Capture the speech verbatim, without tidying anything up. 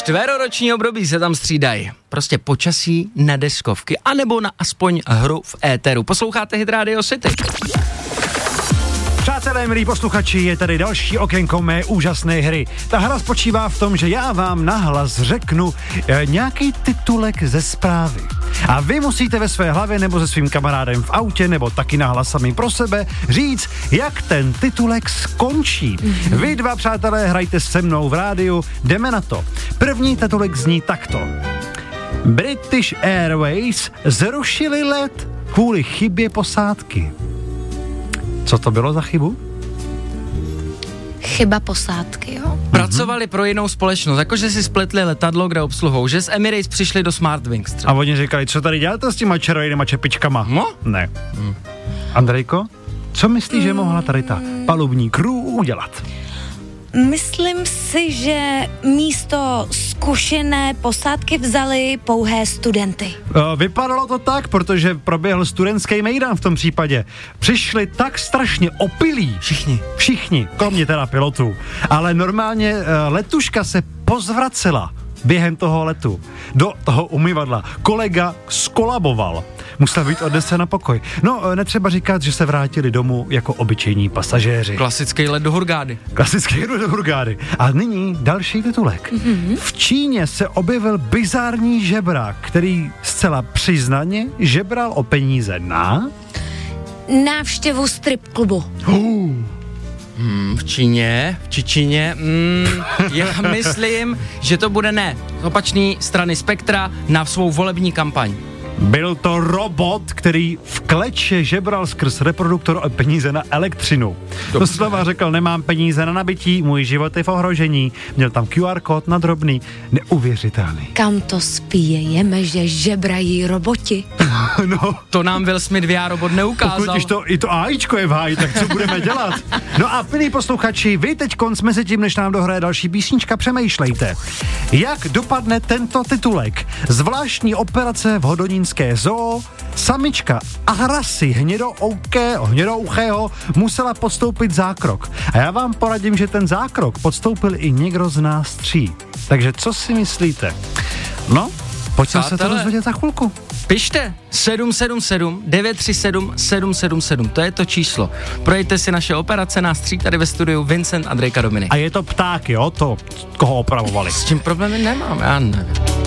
čtveroroční období se tam střídají. Prostě počasí na deskovky, anebo na aspoň hru v éteru. Posloucháte Hit Radio City. Přátelé, milí posluchači, je tady další okénko mé úžasné hry. Ta hra spočívá v tom, že já vám nahlas řeknu e, nějaký titulek ze zprávy. A vy musíte ve své hlavě nebo se svým kamarádem v autě nebo taky nahlas sami pro sebe říct, jak ten titulek skončí. Mm-hmm. Vy dva, přátelé, hrajte se mnou v rádiu, jdeme na to. První titulek zní takto. British Airways zrušili let kvůli chybě posádky. Co to bylo za chybu? Chyba posádky, jo. Pracovali pro jinou společnost, jakože si spletli letadlo, kde obsluhou, že z Emirates přišli do Smartwings třeba. A oni říkali, co tady děláte s těma červenýma čepičkama? No? Ne. Hmm. Andrejko, co myslíš, že mohla tady ta palubní crew udělat? Myslím si, že místo zkušené posádky vzali pouhé studenty. Vypadalo to tak, protože proběhl studentský mejdan v tom případě. Přišli tak strašně opilí. Všichni. Všichni, kromě teda pilotů. Ale normálně letuška se pozvracela během toho letu do toho umyvadla. Kolega skolaboval. Musel být odnesen na pokoj. No, netřeba říkat, že se vrátili domů jako obyčejní pasažéři. Klasický let do Hurgády. Klasický let do Hurgády. A nyní další titulek. Mm-hmm. V Číně se objevil bizarní žebrák, který zcela přiznaně žebral o peníze na... návštěvu strip klubu. Uh. Hmm, v Číně, v Čičině, hmm, já myslím, že to bude ne z opačné strany spektra na svou volební kampaň. Byl to robot, který v kleče žebral skrz reproduktor o peníze na elektřinu. Doslova řekl, nemám peníze na nabití, můj život je v ohrožení. Měl tam Q R kód na drobný, neuvěřitelný. Kam to spíjeme, že žebrají roboti? No, to nám Will Smith V R robot neukázal. Pokud to, i to AIčko je v háji, tak co budeme dělat? No a milí posluchači, vy teď konc mezi tím, než nám dohraje další písnička, přemýšlejte. Jak dopadne tento titulek? Zvláštní operace v hodonínské zoo, samička Arasy hnědouchého musela podstoupit zákrok. A já vám poradím, že ten zákrok podstoupil i někdo z nás tří. Takže co si myslíte? No, pojďme se to dozvědět za chvilku. Pište sedm sedm sedm devět tři sedm sedm sedm sedm, to je to číslo. Projďte si naše operace, nás tří tady ve studiu, Vincent, Andrejka, Dominik. A je to pták, jo, to, koho opravovali. S tím problémy nemám, já nevím.